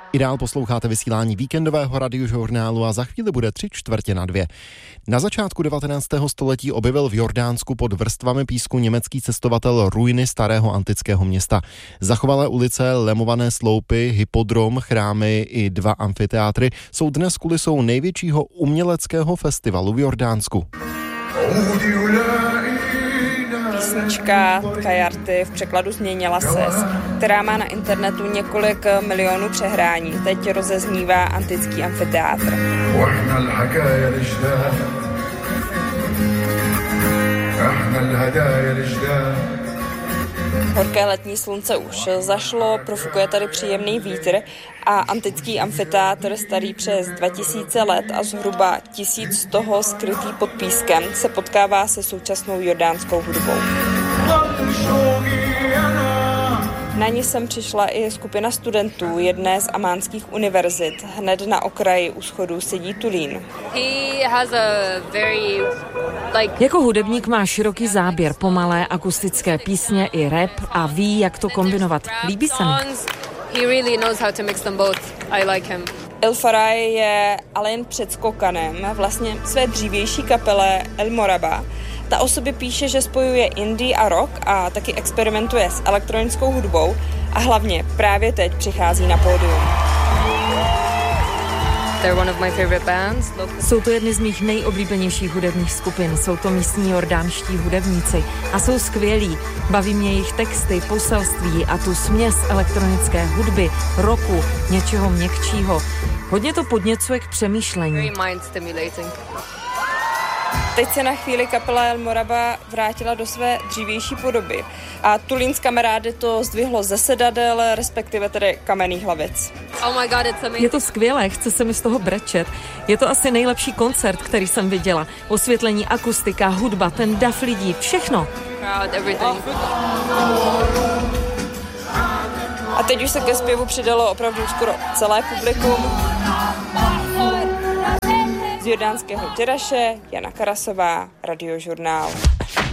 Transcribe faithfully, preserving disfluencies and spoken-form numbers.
I dál posloucháte vysílání víkendového radiožurnálu a za chvíli bude tři čtvrtě na dvě. Na začátku devatenáctého století objevil v Jordánsku pod vrstvami písku německý cestovatel ruiny starého antického města. Zachovalé ulice, lemované sloupy, hypodrom, chrámy i dva amfiteátry jsou dnes kulisou největšího uměleckého festivalu v Jordánsku. Písnička Kajarty v překladu Změnila ses, která má na internetu několik milionů přehrání. Teď rozeznívá antický amfiteátr. Horké letní slunce už zašlo, profukuje tady příjemný vítr a antický amfiteátr, starý přes dva tisíce let a zhruba tisíc z toho skrytý pod pískem, se potkává se současnou jordánskou hudbou. Na ní sem přišla i skupina studentů jedné z amánských univerzit. Hned na okraji u schodů sedí Tulín. Jako hudebník má široký záběr, pomalé akustické písně i rap a ví, jak to kombinovat. Líbí se mi. El Faraj je ale jen předskokanem vlastně své dřívější kapele El Moraba. Ta o sobě píše, že spojuje indie a rock a taky experimentuje s elektronickou hudbou a hlavně právě teď přichází na pódium. Jsou to jedny z mých nejoblíbenějších hudebních skupin. Jsou to místní jordánští hudebníci a jsou skvělí. Baví mě jejich texty, poselství a tu směs elektronické hudby, rocku, něčeho měkčího. Hodně to podněcuje k přemýšlení. Teď se na chvíli kapela El Moraba vrátila do své dřívější podoby a Tulín s kamarády to zdvihlo ze sedadel, respektive tedy kamenných hlavic. Oh my God, it's amazing. Je to skvělé, chce se mi z toho brečet. Je to asi nejlepší koncert, který jsem viděla. Osvětlení, akustika, hudba, ten dav lidí, všechno. A teď už se ke zpěvu přidalo opravdu skoro celé publikum. Z jordánského Těraše, Jana Karasová, Radiožurnál.